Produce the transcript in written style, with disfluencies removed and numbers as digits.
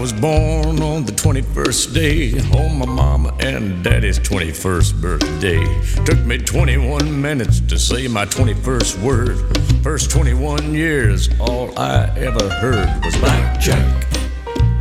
was born on the 21st day, on my mama and daddy's 21st birthday. Took me 21 minutes to say my 21st word. First 21 years, all I ever heard was blackjack.